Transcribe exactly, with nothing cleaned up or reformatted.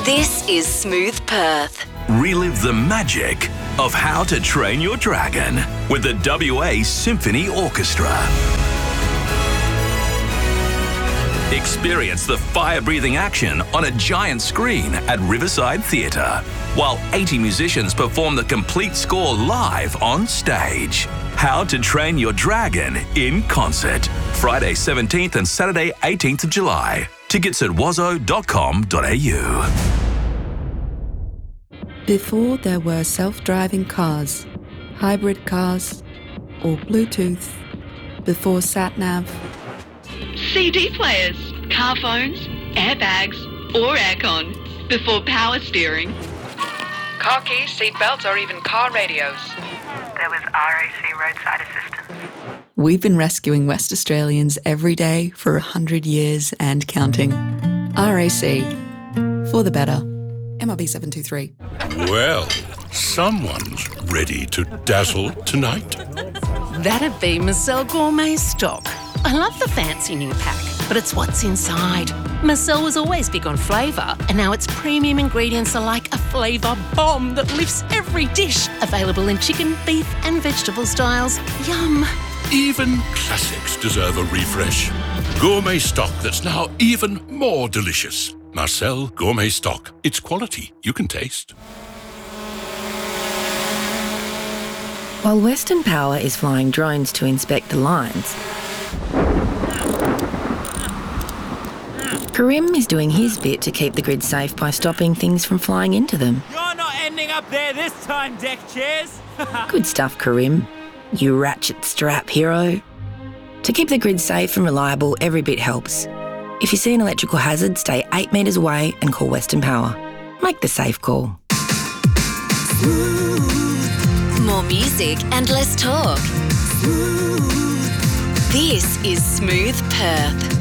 This is Smooth Perth. Relive the magic of How to Train Your Dragon with the W A Symphony Orchestra. Experience the fire-breathing action on a giant screen at Riverside Theatre, while eighty musicians perform the complete score live on stage. How to Train Your Dragon in concert. Friday seventeenth and Saturday eighteenth of July. Tickets at wazo dot com dot a u. Before there were self-driving cars, hybrid cars, or Bluetooth, before sat-nav, C D players, car phones, airbags, or aircon, before power steering, car keys, seat belts, or even car radios. There was R A C roadside assistance. we've been rescuing West Australians every day for one hundred years and counting. R A C, for the better. M R B seven two three. Well, someone's ready to dazzle tonight. That'd be Marcel Gourmet Stock. I love the fancy new pack, but it's what's inside. Marcel was always big on flavour, and now its premium ingredients are like a flavour bomb that lifts every dish. Available in chicken, beef and vegetable styles. Yum. Even classics deserve a refresh. Gourmet stock that's now even more delicious. Marcel Gourmet Stock. It's quality you can taste. While Western Power is flying drones to inspect the lines, Karim is doing his bit to keep the grid safe by stopping things from flying into them. You're not ending up there this time, deck chairs. Good stuff, Karim. You ratchet strap hero. To keep the grid safe and reliable, every bit helps. If you see an electrical hazard, stay eight metres away and call Western Power. Make the safe call. More music and less talk. This is Smooth Perth.